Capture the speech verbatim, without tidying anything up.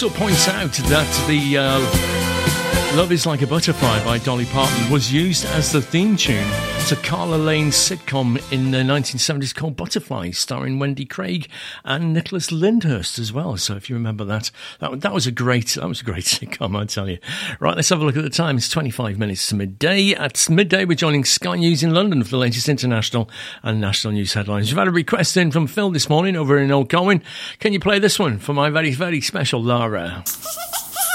also points out that the uh, Love Is Like a Butterfly by Dolly Parton was used as the theme tune to Carla Lane's sitcom in the nineteen seventies called Butterfly, starring Wendy Craig and Nicholas Lyndhurst as well. So if you remember that, that, that was a great that was a great sitcom, I tell you. Right, let's have a look at the time. It's twenty-five minutes to midday. At midday, we're joining Sky News in London for the latest international and national news headlines. We've had a request in from Phil this morning over in Old Colwyn. Can you play this one for my very, very special Lara?